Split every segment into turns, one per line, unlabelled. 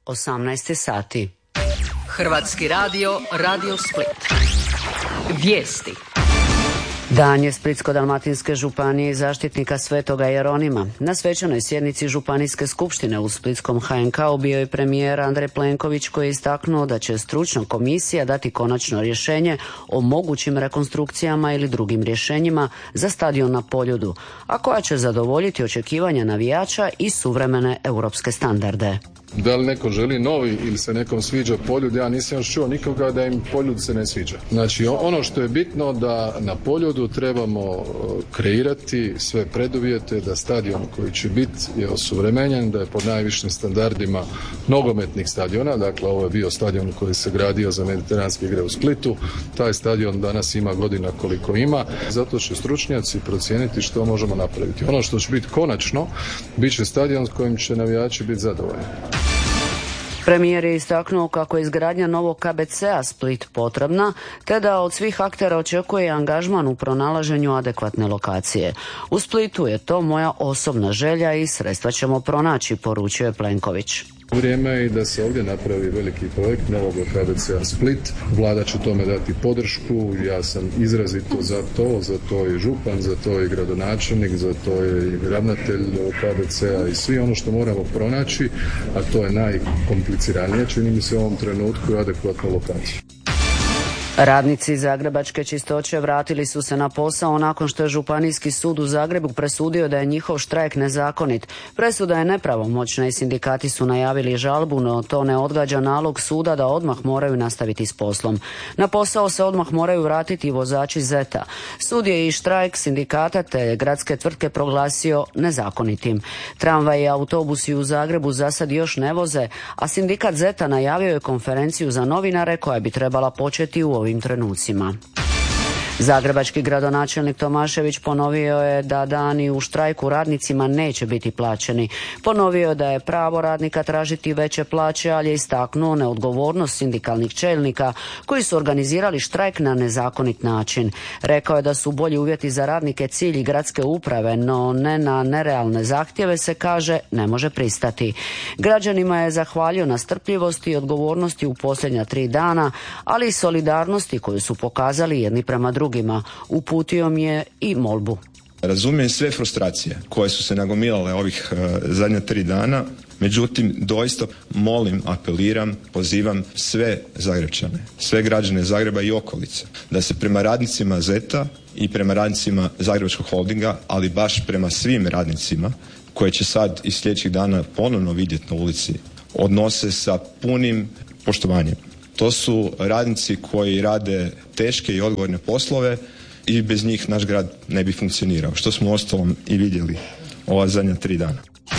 18 sati.
Hrvatski radio, Radio Split. Vijesti.
Dan je Splitsko-dalmatinske županije i zaštitnika Svetoga Jeronima. Na svečanoj sjednici Županijske skupštine u Splitskom HNK-u bio je premijer Andrej Plenković koji je istaknuo da će stručna komisija dati konačno rješenje o mogućim rekonstrukcijama ili drugim rješenjima za stadion na Poljudu, a koja će zadovoljiti očekivanja navijača i suvremene europske standarde.
Da li neko želi novi ili se nekom sviđa Poljud, ja nisam još čuo nikoga da im Poljud se ne sviđa. Znači ono što je bitno da na Poljudu trebamo kreirati sve preduvjete da stadion koji će biti je osuvremenjen, da je pod najvišim standardima nogometnih stadiona, dakle ovo je bio stadion koji se gradio za mediteranske igre u Splitu, taj stadion danas ima godina koliko ima, zato će stručnjaci procijeniti što možemo napraviti. Ono što će biti konačno, bit će stadion s kojim će navijači biti zadovoljni.
Premijer je istaknuo kako je izgradnja novog KBC-a Split potrebna, te da od svih aktera očekuje angažman u pronalaženju adekvatne lokacije. U Splitu je to moja osobna želja i sredstva ćemo pronaći, poručio je Plenković.
Vrijeme je i da se ovdje napravi veliki projekt novog KBC-a Split. Vlada će tome dati podršku, ja sam izrazito za to je župan, za to je gradonačelnik, za to je i ravnatelj KBC-a i svi ono što moramo pronaći, a to je najkompliciranije, čini mi se u ovom trenutku, adekvatnu lokaciju.
Radnici Zagrebačke čistoće vratili su se na posao nakon što je Županijski sud u Zagrebu presudio da je njihov štrajk nezakonit. Presuda je nepravomoćna i sindikati su najavili žalbu, no to ne odgađa nalog suda da odmah moraju nastaviti s poslom. Na posao se odmah moraju vratiti i vozači ZET-a. Sud je i štrajk sindikata te gradske tvrtke proglasio nezakonitim. Tramvaj i autobusi u Zagrebu za sad još ne voze, a sindikat ZET-a najavio je konferenciju za novinare koja bi trebala početi u ovim trenucima. Zagrebački gradonačelnik Tomašević ponovio je da dani u štrajku radnicima neće biti plaćeni. Ponovio je da je pravo radnika tražiti veće plaće, ali je istaknuo neodgovornost sindikalnih čelnika koji su organizirali štrajk na nezakonit način. Rekao je da su bolji uvjeti za radnike cilj i gradske uprave, no ne na nerealne zahtjeve se, kaže, ne može pristati. Građanima je zahvalio na strpljivosti i odgovornosti u posljednja 3 dana, ali i solidarnosti koju su pokazali jedni prema drugima. Uputio mi je i molbu.
Razumijem sve frustracije koje su se nagomilale ovih zadnja 3 dana, međutim doista molim, apeliram, pozivam sve Zagrepčane, sve građane Zagreba i okolice da se prema radnicima ZET-a i prema radnicima Zagrebačkog holdinga, ali baš prema svim radnicima koje će sad iz sljedećih dana ponovno vidjeti na ulici, odnose sa punim poštovanjem. To su radnici koji rade teške i odgovorne poslove i bez njih naš grad ne bi funkcionirao, što smo uostalom i vidjeli ova zadnja 3 dana.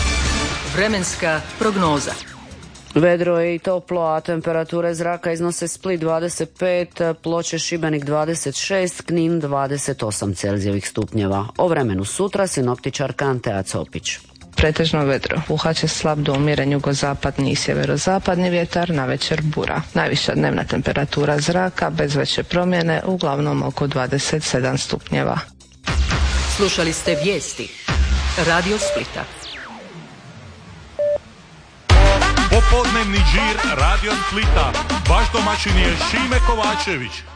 Vremenska prognoza.
Vedro je i toplo, a temperature zraka iznose Split 25, Ploče, Šibenik 26, Knin 28 Celzijevih stupnjeva. O vremenu sutra sinoptičarka Antea Copić.
Pretežno vedro, puhat slab do umjeren jugozapadni i sjeverozapadni vjetar, navečer bura. Najviša dnevna temperatura zraka bez veće promjene, uglavnom oko 27 stupnjeva.
Slušali ste vijesti Radio Splita.
Popodnevni žir Radio Splita. Vaš domaćin je Šime Kovačević.